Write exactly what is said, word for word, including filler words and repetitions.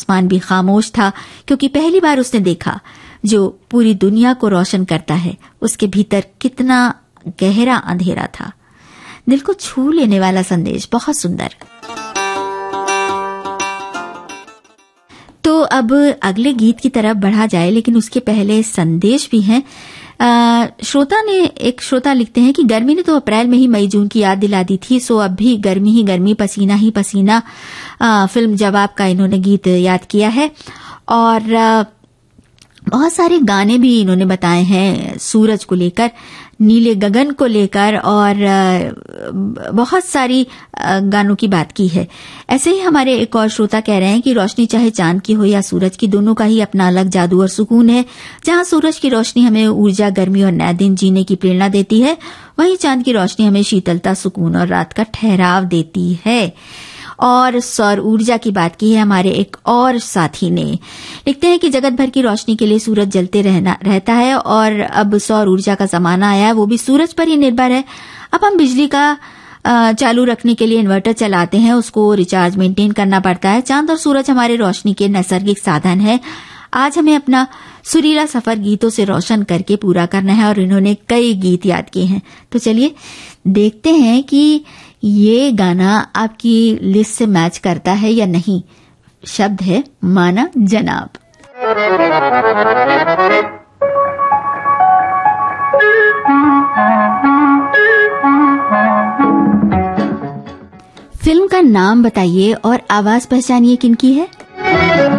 आसमान भी खामोश था, क्योंकि पहली बार उसने देखा जो पूरी दुनिया को रोशन करता है उसके भीतर कितना गहरा अंधेरा था। दिल को छू लेने वाला संदेश, बहुत सुंदर। तो अब अगले गीत की तरफ बढ़ा जाए, लेकिन उसके पहले संदेश भी हैं। आ, श्रोता ने एक श्रोता लिखते हैं कि गर्मी ने तो अप्रैल में ही मई जून की याद दिला दी थी, सो अब भी गर्मी ही गर्मी, पसीना ही पसीना। आ, फिल्म जवाब का इन्होंने गीत याद किया है। और आ, बहुत सारे गाने भी इन्होंने बताए हैं सूरज को लेकर, नीले गगन को लेकर, और बहुत सारी गानों की बात की है। ऐसे ही हमारे एक और श्रोता कह रहे हैं कि रोशनी चाहे चांद की हो या सूरज की, दोनों का ही अपना अलग जादू और सुकून है। जहां सूरज की रोशनी हमें ऊर्जा, गर्मी और नए दिन जीने की प्रेरणा देती है, वहीं चांद की रोशनी हमें शीतलता, सुकून और रात का ठहराव देती है। और सौर ऊर्जा की बात की है हमारे एक और साथी ने। लिखते हैं कि जगत भर की रोशनी के लिए सूरज जलते रहना रहता है, और अब सौर ऊर्जा का जमाना आया है, वो भी सूरज पर ही निर्भर है। अब हम बिजली का चालू रखने के लिए इन्वर्टर चलाते हैं, उसको रिचार्ज मेंटेन करना पड़ता है। चांद और सूरज हमारे रोशनी के नैसर्गिक साधन है। आज हमें अपना सुरीला सफर गीतों से रोशन करके पूरा करना है, और इन्होंने कई गीत याद किए हैं। तो चलिए देखते हैं कि ये गाना आपकी लिस्ट से मैच करता है या नहीं। शब्द है माना जनाब। फिल्म का नाम बताइए और आवाज पहचानिए किनकी है।